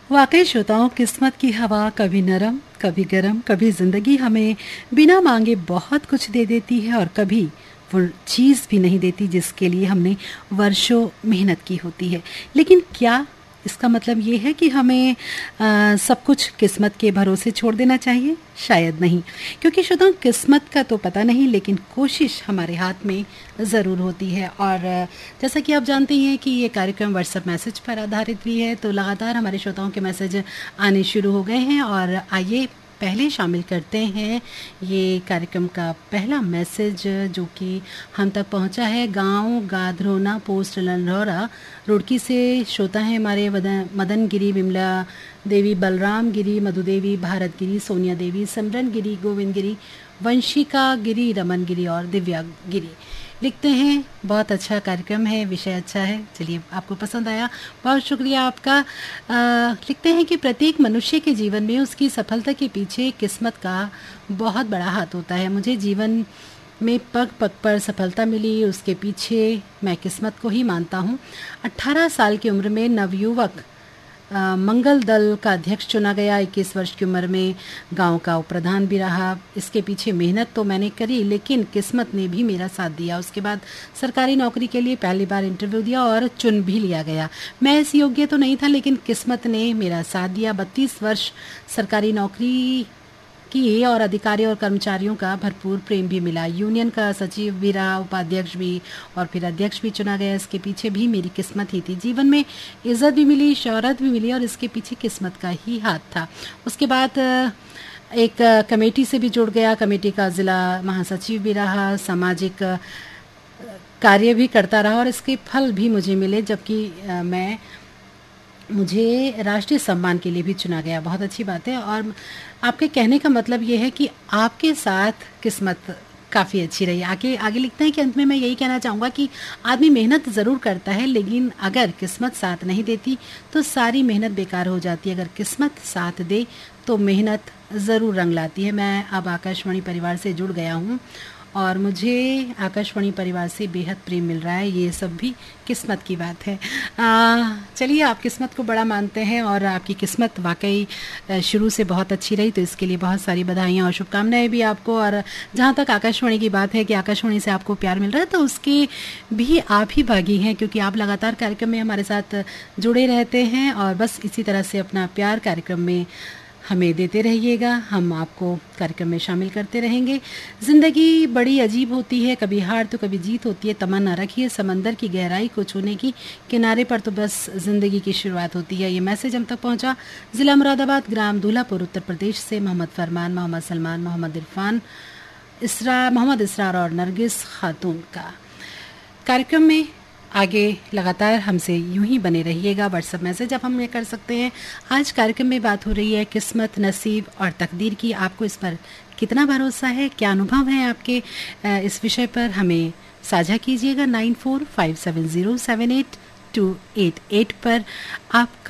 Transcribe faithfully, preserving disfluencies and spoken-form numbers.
वाकई श्रोताओं, किस्मत की हवा कभी नरम, कभी गरम, कभी जिंदगी हमें बिना मांगे बहुत कुछ दे देती है और कभी वो चीज़ भी नहीं देती जिसके लिए हमने वर्षों मेहनत की होती है। लेकिन क्या इसका मतलब ये है कि हमें आ, सब कुछ किस्मत के भरोसे छोड़ देना चाहिए? शायद नहीं, क्योंकि श्रोताओं, किस्मत का तो पता नहीं, लेकिन कोशिश हमारे हाथ में ज़रूर होती है। और जैसा कि आप जानते हैं कि ये कार्यक्रम व्हाट्सएप मैसेज पर आधारित भी है, तो लगातार हमारे श्रोताओं के मैसेज आने शुरू हो गए हैं। और आइए पहले शामिल करते हैं ये कार्यक्रम का पहला मैसेज, जो कि हम तक पहुंचा है गांव गाधरोना, पोस्ट लंढौरा, रुड़की से। श्रोता हैं हमारे मदन गिरी, विमला देवी, बलराम गिरी, मधु देवी, भारत गिरी, सोनिया देवी, सिमरन गिरी, गोविंद गिरी, वंशिका गिरी, रमन गिरी और दिव्या गिरी। लिखते हैं, बहुत अच्छा कार्यक्रम है, विषय अच्छा है, चलिए आपको पसंद आया, बहुत शुक्रिया आपका। आ, लिखते हैं कि प्रत्येक मनुष्य के जीवन में उसकी सफलता के पीछे किस्मत का बहुत बड़ा हाथ होता है। मुझे जीवन में पग पग पर सफलता मिली, उसके पीछे मैं किस्मत को ही मानता हूँ। अट्ठारह साल की उम्र में नवयुवक आ, मंगल दल का अध्यक्ष चुना गया। इक्कीस वर्ष की उम्र में गांव का उप प्रधान भी रहा। इसके पीछे मेहनत तो मैंने करी, लेकिन किस्मत ने भी मेरा साथ दिया। उसके बाद सरकारी नौकरी के लिए पहली बार इंटरव्यू दिया और चुन भी लिया गया। मैं इस योग्य तो नहीं था, लेकिन किस्मत ने मेरा साथ दिया। बत्तीस वर्ष सरकारी नौकरी की और अधिकारी और कर्मचारियों का भरपूर प्रेम भी मिला। यूनियन का सचिव भी रहा, उपाध्यक्ष भी, और फिर अध्यक्ष भी चुना गया। इसके पीछे भी मेरी किस्मत ही थी। जीवन में इज्जत भी मिली, शोहरत भी मिली, और इसके पीछे किस्मत का ही हाथ था। उसके बाद एक कमेटी से भी जुड़ गया, कमेटी का जिला महासचिव भी रहा, सामाजिक कार्य भी करता रहा, और इसके फल भी मुझे मिले। जबकि मैं मुझे राष्ट्रीय सम्मान के लिए भी चुना गया। बहुत अच्छी बात है। और आपके कहने का मतलब ये है कि आपके साथ किस्मत काफ़ी अच्छी रही। आगे आगे लिखते हैं कि अंत में मैं यही कहना चाहूँगा कि आदमी मेहनत ज़रूर करता है, लेकिन अगर किस्मत साथ नहीं देती तो सारी मेहनत बेकार हो जाती है। अगर किस्मत साथ दे तो मेहनत ज़रूर रंग लाती है। मैं अब आकाशवाणी परिवार से जुड़ गया हूँ और मुझे आकाशवाणी परिवार से बेहद प्रेम मिल रहा है। ये सब भी किस्मत की बात है। चलिए, आप किस्मत को बड़ा मानते हैं और आपकी किस्मत वाकई शुरू से बहुत अच्छी रही, तो इसके लिए बहुत सारी बधाइयाँ और शुभकामनाएं भी आपको। और जहाँ तक आकाशवाणी की बात है कि आकाशवाणी से आपको प्यार मिल रहा है, तो उसके भी आप ही भागी हैं, क्योंकि आप लगातार कार्यक्रम में हमारे साथ जुड़े रहते हैं। और बस इसी तरह से अपना प्यार कार्यक्रम में हमें देते रहिएगा, हम आपको कार्यक्रम में शामिल करते रहेंगे। ज़िंदगी बड़ी अजीब होती है, कभी हार तो कभी जीत होती है। तमन्ना रखिए समंदर की गहराई को छूने की, किनारे पर तो बस ज़िंदगी की शुरुआत होती है। ये मैसेज हम तक पहुंचा ज़िला मुरादाबाद, ग्राम दूल्हापुर, उत्तर प्रदेश से मोहम्मद फरमान, मोहम्मद सलमान, मोहम्मद इरफान, इसरा मोहम्मद इसरार और नरगिस खातून का। कार्यक्रम में आगे लगातार हमसे यूं ही बने रहिएगा। व्हाट्सएप मैसेज अब हम ये कर सकते हैं। आज कार्यक्रम में बात हो रही है किस्मत, नसीब और तकदीर की। आपको इस पर कितना भरोसा है, क्या अनुभव है आपके इस विषय पर, हमें साझा कीजिएगा। Nine four five seven zero seven eight to eight eight पर आप